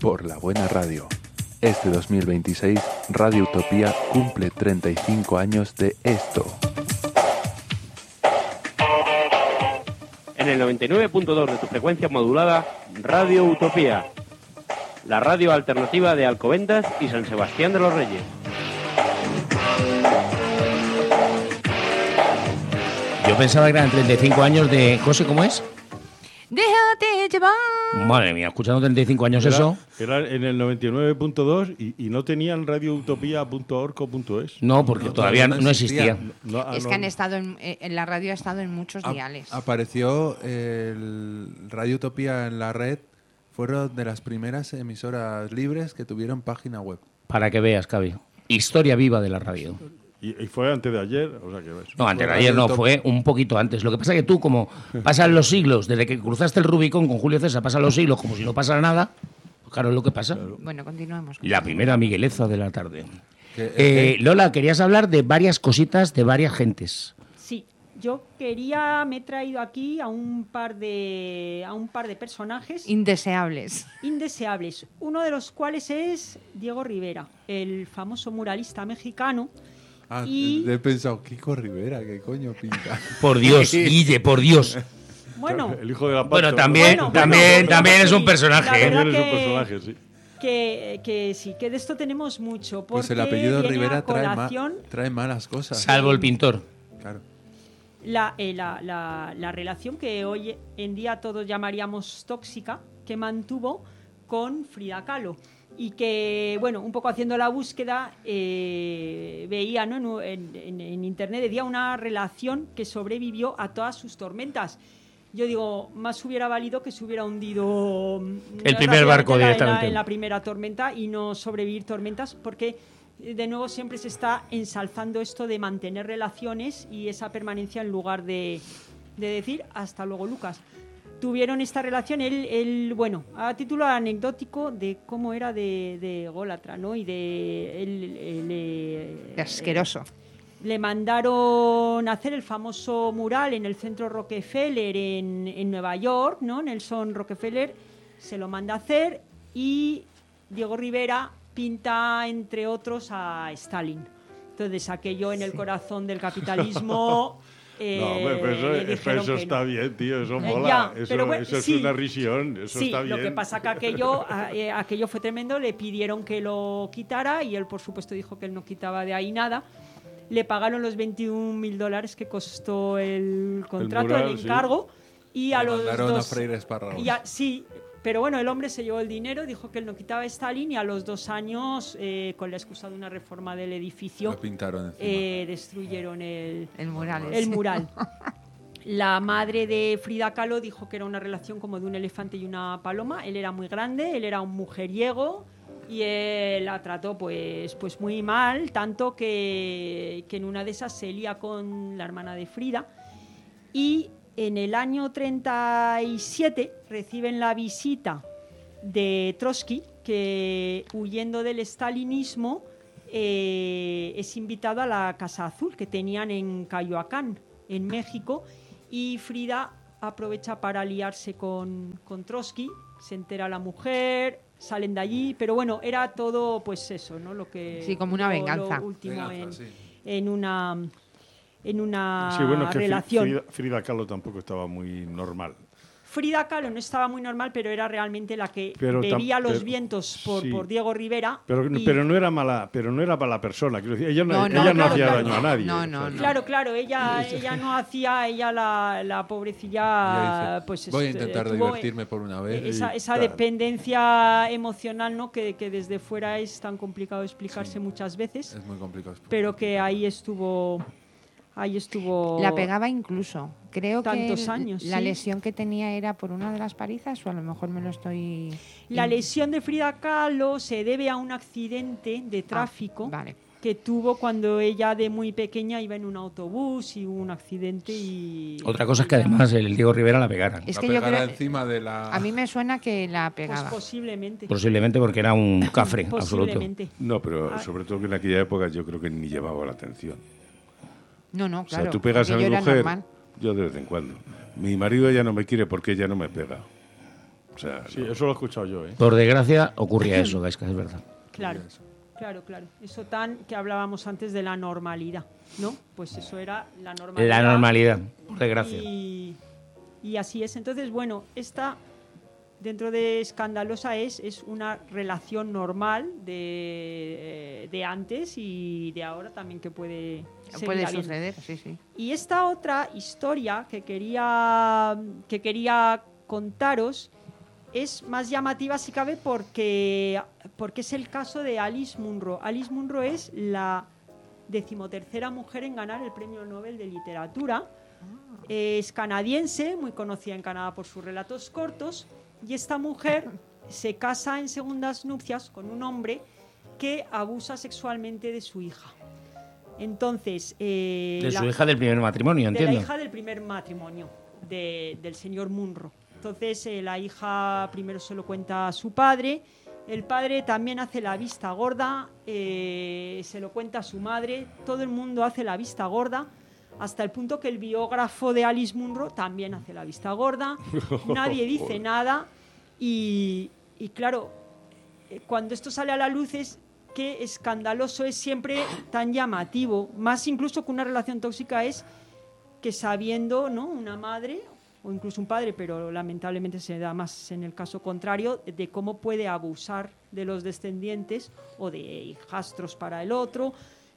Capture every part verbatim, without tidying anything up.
por la buena radio. Este dos mil veintiséis, Radio Utopía cumple treinta y cinco años de esto. En el noventa y nueve punto dos de tu frecuencia modulada, Radio Utopía, la radio alternativa de Alcobendas y San Sebastián de los Reyes. Yo pensaba que eran treinta y cinco años de... José, ¿cómo es? Déjate llevar. Madre mía, escuchando treinta y cinco años era, eso... Era en el noventa y nueve punto dos y, y no tenían radioutopía punto org punto es. No, porque no, todavía no, no existía. No, no, es no, que han estado en, en la radio ha estado en muchos a, diales. Apareció el Radio Utopía en la red. Fueron de las primeras emisoras libres que tuvieron página web. Para que veas, Cavi. Historia viva de la radio. Y, y fue antes de ayer, o sea que ves. No, antes de ayer no, fue un poquito antes. Lo que pasa es que tú, como pasan los siglos, desde que cruzaste el Rubicón con Julio César, pasan los siglos como si no pasara nada, pues claro, es lo que pasa. Claro. Bueno, continuemos. Y la primera Migueleza de la tarde. ¿Qué, Eh, Lola, querías hablar de varias cositas de varias gentes. Sí, yo quería, me he traído aquí a un par de, a un par de personajes Indeseables. indeseables, uno de los cuales es Diego Rivera, el famoso muralista mexicano. Ah, y... he pensado, Kiko Rivera, ¿qué coño pinta? Por Dios, Guille, por Dios. Bueno, El hijo de la Bueno, Pacha, también, Bueno, también, bueno, también sí, es un la personaje. ¿eh? verdad También es un que- personaje, sí. que, que sí, que de esto tenemos mucho. Porque Pues el apellido viene Rivera a trae, ma- colación trae malas cosas. Salvo el pintor. Claro. la, eh, la, la, la relación que hoy en día todos llamaríamos tóxica que mantuvo con Frida Kahlo. Y que, bueno, un poco haciendo la búsqueda, eh, veía, ¿no? en, en, en internet, decía una relación que sobrevivió a todas sus tormentas. Yo digo, más hubiera valido que se hubiera hundido El primer barco en la, directamente. En la, en la primera tormenta y no sobrevivir tormentas, porque de nuevo siempre se está ensalzando esto de mantener relaciones y esa permanencia en lugar de, de decir hasta luego, Lucas. Tuvieron esta relación, él, él, bueno, a título anecdótico de cómo era de, de ególatra, ¿no? Y de... Él, él, eh, De asqueroso. le mandaron hacer el famoso mural en el centro Rockefeller en, en Nueva York, ¿no? Nelson Rockefeller se lo manda a hacer y Diego Rivera pinta, entre otros, a Stalin. Entonces, aquello en el corazón del capitalismo... Eh, No, hombre, pero eso, le pero dijeron eso que está no. bien, tío, eso Eh, mola. ya, eso pero bueno, eso sí. es una risión, eso Sí, está bien. lo que pasa que aquello, a- eh, aquello fue tremendo, le pidieron que lo quitara y él, por supuesto, dijo que él no quitaba de ahí nada. Le pagaron los veintiún mil dólares que costó el contrato, el, mural, sí. encargo, y a Le los mandaron dos... a Freire Espárragos. y a- sí, pero bueno, el hombre se llevó el dinero, dijo que él no quitaba a Stalin y a los dos años, eh, con la excusa de una reforma del edificio, Lo pintaron encima. eh, destruyeron el, El mural. el mural. La madre de Frida Kahlo dijo que era una relación como de un elefante y una paloma. Él era muy grande, él era un mujeriego y él la trató pues, pues muy mal, tanto que, que en una de esas se lía con la hermana de Frida. Y en el año treinta y siete reciben la visita de Trotsky, que huyendo del stalinismo eh, es invitado a la Casa Azul que tenían en Coyoacán, en México, y Frida aprovecha para aliarse con, con Trotsky, se entera la mujer, salen de allí, pero bueno, era todo pues eso, ¿no? Lo que Sí, como una lo- venganza. lo último Venganza, en, sí. en una en una Sí, bueno, es que Fri- relación. Frida, Frida Kahlo tampoco estaba muy normal. Frida Kahlo no estaba muy normal, pero era realmente la que Pero tam- bebía los pero- vientos por, sí. por Diego Rivera. Pero, y- pero no era mala, pero no era mala persona, quiero decir, ella no, No, no, ella no claro, hacía claro. daño a nadie. No, o sea, no, no. Claro, claro, ella, ella no hacía, ella la, la Ella pobrecilla, dice, pues voy a este, intentar tuvo, divertirme por una vez. esa, esa Claro. dependencia emocional, ¿no? Que, que desde fuera es tan complicado explicarse Sí. muchas veces, Es muy complicado. pero que ahí estuvo, ahí estuvo. La pegaba incluso. Creo Tantos que el- años, la sí. lesión que tenía era por una de las palizas o a lo mejor me lo estoy... La lesión de Frida Kahlo se debe a un accidente de tráfico. Ah, vale. Que tuvo cuando ella de muy pequeña iba en un autobús y hubo un accidente y... Otra cosa es que además el Diego Rivera la pegara. Es La que yo pegara creo... encima de la... A mí me suena que la Pues pegaba. posiblemente. Posiblemente porque era un cafre absoluto. Posiblemente. No, pero Ah. sobre todo que en aquella época yo creo que ni llevaba la atención. No, no, O claro. sea, tú pegas a aquello mi era mujer, normal. yo de vez en cuando. Mi marido ya no me quiere porque ella no me pega. O sea, Sí, no. eso lo he escuchado yo, ¿eh? Por desgracia, ocurría eso, Gaisca, es verdad. Claro, claro, claro. Eso tan que hablábamos antes de la normalidad, ¿no? Pues eso era la normalidad. La normalidad, por desgracia. Y, y así es. Entonces, bueno, esta, dentro de escandalosa, es, es una relación normal de, de antes y de ahora también que puede seguir Puede habiendo. suceder, sí, sí. Y esta otra historia que quería, que quería contaros es más llamativa si cabe porque, porque es el caso de Alice Munro. Alice Munro es la decimotercera mujer en ganar el Premio Nobel de Literatura. Es canadiense, muy conocida en Canadá por sus relatos cortos, y esta mujer se casa en segundas nupcias con un hombre que abusa sexualmente de su hija. Entonces, eh, De la- su hija del primer matrimonio, de entiendo. la hija del primer matrimonio de- del señor Munro. Entonces, eh, la hija primero se lo cuenta a su padre, el padre también hace la vista gorda, eh, se lo cuenta a su madre, todo el mundo hace la vista gorda, hasta el punto que el biógrafo de Alice Munro también hace la vista gorda, nadie dice nada y, y claro, eh, cuando esto sale a la luz es que escandaloso es siempre tan llamativo, más incluso que una relación tóxica es que sabiendo, ¿no?, una madre o incluso un padre, pero lamentablemente se da más en el caso contrario, de cómo puede abusar de los descendientes o de hijastros para el otro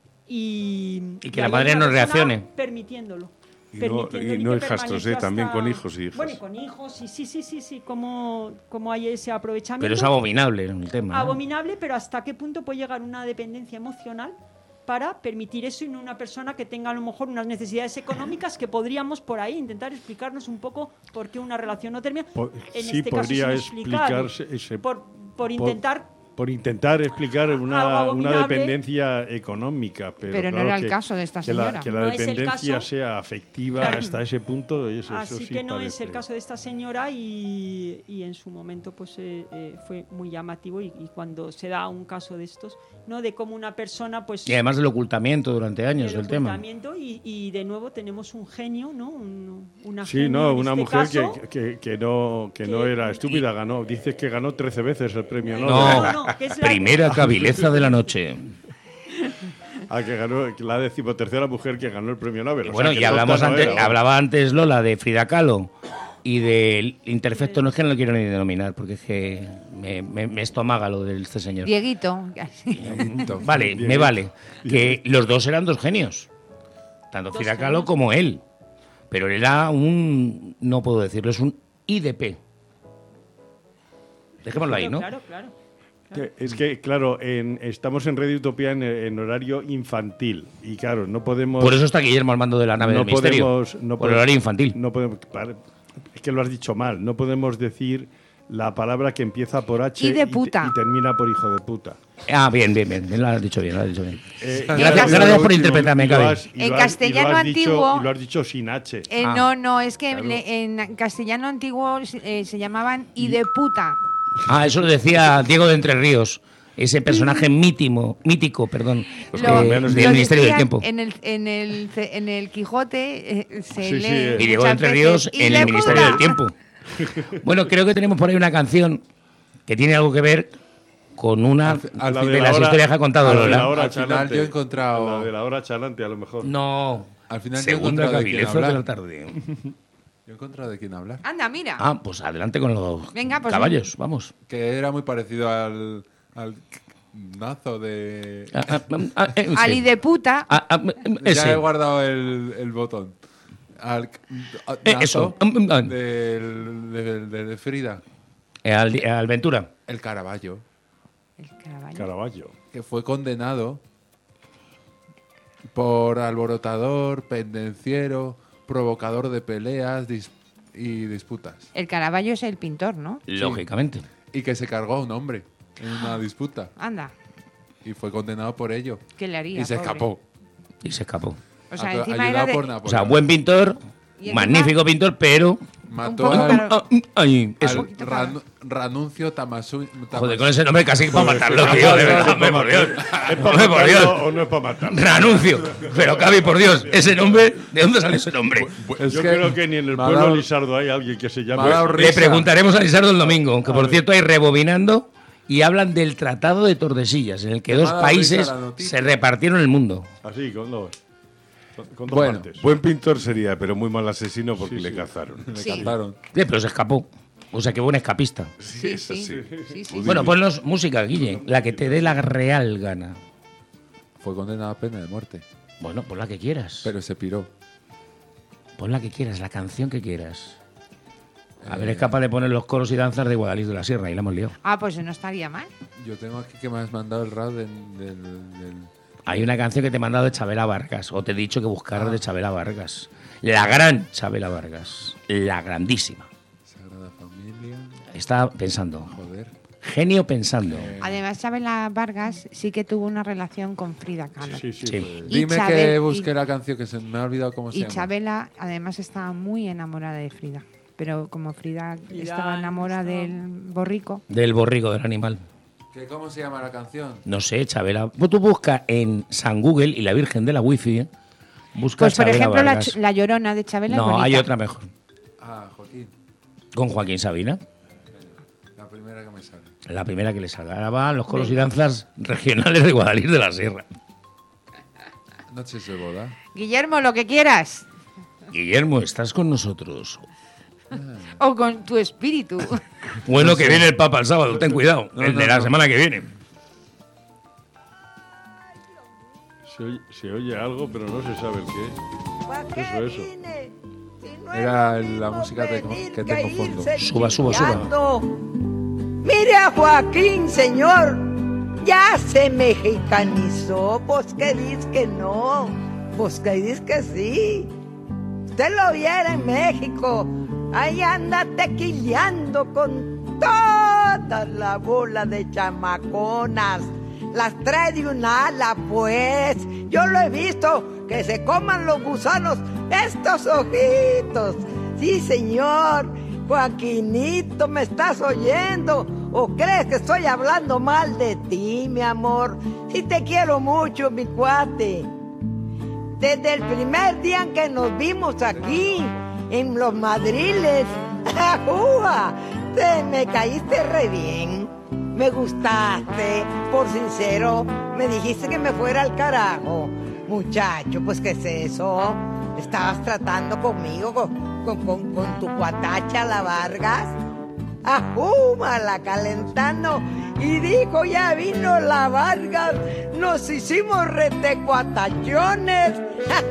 y, Y que y la hay madre una no persona reaccione. Permitiéndolo. Y no- permitiendo y que no hijastros, permaneció ¿eh? También hasta- con hijos y hijas. Bueno, y con hijos, sí, sí, sí, sí, sí, como, como hay ese aprovechamiento. Pero es abominable el tema. ¿no? Abominable, pero ¿hasta qué punto puede llegar una dependencia emocional para permitir eso en una persona que tenga a lo mejor unas necesidades económicas que podríamos por ahí intentar explicarnos un poco por qué una relación no termina? Po- en sí, este caso podría es inexplicable. explicarse ese- por, por intentar Por intentar explicar Algo una, una abominable. dependencia económica. Pero, Pero no claro era el que- caso de esta que la- señora. Que la, No es el dependencia caso. sea afectiva Claro. hasta ese punto. Eso, eso Así sí que no es parece. el caso de esta señora y, y en su momento pues eh, eh, fue muy llamativo y, y cuando se da un caso de estos, ¿no?, de cómo una persona pues Y además del ocultamiento durante años del del tema. ocultamiento y, y de nuevo tenemos un genio, ¿no? Un, una Sí, genio no, en una este mujer caso. que, que, que no, que no que- era estúpida, ganó. Dices que ganó trece veces el premio Nobel. No, No, no, que es la- primera cabileza de la noche. Ah, que ganó que la decimotercera mujer que ganó el premio Nobel. Y O bueno, sea, que y hablamos tonta no antes, era. hablaba antes Lola de Frida Kahlo y del Interfecto, no es que no lo quiero ni denominar, porque es que me, me, me estomaga lo de este señor. Dieguito. Vale, me vale. Que los dos eran dos genios. Tanto Dos Frida Kahlo genios. como él. Pero él era un, no puedo decirlo, es un I D P. Dejémoslo ahí, ¿no? Claro, claro. Que- es que, claro, en- estamos en Radio Utopía en, en horario infantil. Y claro, no podemos. Por eso está Guillermo al mando de la nave no del misterio. podemos, no por el podemos- horario infantil. No podemos, pare- es que lo has dicho mal. No podemos decir la palabra que empieza por H Y de te- puta. y termina por hijo de puta. Ah, bien, bien, bien. Bien, lo has dicho bien, lo has dicho bien. Eh, En y gracias, castellano- gracias por y lo- interpretarme, y lo Gaby. has- y En lo has- y lo castellano has dicho- antiguo- Y lo has dicho sin H. Eh, Ah. No, no, es que Claro. le- en castellano antiguo eh, se llamaban y de puta. Ah, eso lo decía Diego de Entre Ríos, ese personaje mítimo, mítico, perdón, Pues eh, por lo menos del Lo Ministerio del decían Tiempo. En el, en el, en el Quijote eh, se Sí, lee. sí, eh. Y Diego de muchas Entre veces, Ríos "Y en de el Ministerio puta". del Tiempo. Bueno, creo que tenemos por ahí una canción que tiene algo que ver con una Al- al La fin- de la las hora- historias que ha contado la de Lola. la hora Al final chalante. yo he encontrado- La de la hora chalante, a lo mejor. No, Al final yo he segunda encontrado de quién cabileza de la hablar. tarde. Yo he encontrado de quién hablar. Anda, mira. Ah, pues adelante con los Venga, pues caballos, vamos. Que era muy parecido al, al nazo de... Ah, ah, ah, eh, sí. Ali de puta. Ah, ah, ese. Ya he guardado el, el botón. Al a- Eh, nazo eso. Mm, mm, ah. del, del- de Frida. Eh, al, al Ventura. El Caravaggio, El Caravaggio. Caravaggio. que fue condenado por alborotador, pendenciero, provocador de peleas dis- y disputas. El Caravaggio es el pintor, ¿no? Lógicamente. Y que se cargó a un hombre en una disputa. Anda, Y fue condenado por ello. ¿qué le haría? Y se pobre? escapó. Y se escapó. O sea, Atu- encima ayudado era de... por O sea, Napoleón. buen pintor Y magnífico pintor, pero... Mató poco al, para- Ay, al eso. Ran- Ranuncio Tamasu. Joder, con ese nombre casi para matarlo, Joder, tío, de sí, verdad, sí, hombre, por Dios. ¿Es para Hombre, por matarlo Dios. o no es para matarlo? Ranuncio. Pero Cavi, por Dios, ese nombre, ¿de dónde sale ese nombre? Es Yo que creo que ni en el me ha pueblo dado- Lisardo hay alguien que se me ha llame... dado Le risa. preguntaremos a Lisardo el domingo, que por cierto hay rebobinando y hablan del Tratado de Tordesillas, en el que Me ha dos dado países risa la noticia. se repartieron el mundo. Así, con dos. Con, con dos Bueno, partes. Buen pintor sería, pero muy mal asesino porque Sí, le sí. cazaron. Le Sí. cantaron. Sí, pero se escapó. O sea, qué buen escapista. Sí, es sí. así. Sí, sí. Bueno, ponnos música, Guille, la que te dé la real gana. Fue condenado a pena de muerte, Bueno, pon la que quieras. pero se piró. Pon la que quieras, la canción que quieras. A ver, es capaz de poner los coros y danzas de Guadalís de la Sierra y la hemos liado. Ah, pues no estaría mal. Yo tengo aquí que me has mandado el rap del... del- del- Hay una canción que te he mandado de Chabela Vargas, o te he dicho que buscaras de Chabela Vargas. La gran Chabela Vargas, la grandísima. Sagrada Familia. Estaba pensando, Joder. genio pensando. Además, Chabela Vargas sí que tuvo una relación con Frida Kahlo. Sí, sí. Sí. pues, Y Dime Chabel- que y- busque la canción que se me ha olvidado cómo se Y llama. Chabela, además, estaba muy enamorada de Frida. Pero como Frida, Frida estaba enamorada estaba- del borrico, Del borrico del animal. ¿Que ¿Cómo se llama la canción? No sé, Chabela. Pues tú busca en San Google y la Virgen de la Wifi. ¿eh? Busca pues por Chabela ejemplo, la, Vargas. ch- la Llorona de Chabela es No, bonita. hay otra mejor. Ah, Joaquín. Con Joaquín Sabina. La primera que me sale. La primera que le salga. Ahora van los coros y danzas regionales de Guadalís de la Sierra. Noches de boda. Guillermo, lo que quieras. Guillermo, estás con nosotros. O con tu espíritu. Bueno, que viene el Papa el sábado, ten cuidado. No, el no, de la no. semana que viene. se, oye, se oye algo, pero no se sabe el qué. ¿Qué es eso? Era la música de- que tengo fondo. Suba, suba, suba. Mire a Joaquín, señor, ya se mexicanizó. Pues que dice que no, pues que dice que sí. Usted lo viera en México, ahí anda tequileando con toda la bola de chamaconas. Las trae de un ala, pues. Yo lo he visto, que se coman los gusanos estos ojitos. Sí, señor. Joaquinito, ¿me estás oyendo? ¿O crees que estoy hablando mal de ti, mi amor? Sí te quiero mucho, mi cuate. Desde el primer día en que nos vimos aquí, en Los Madriles, ¡ajúa! Te me caíste re bien. Me gustaste, por sincero. Me dijiste que me fuera al carajo. Muchacho, pues ¿qué es eso? ¿Estabas tratando conmigo, con, con, con, con tu cuatacha, la Vargas? ¡Ajúmala, calentando! Y dijo, ya vino la Vargas, nos hicimos retecuatachones.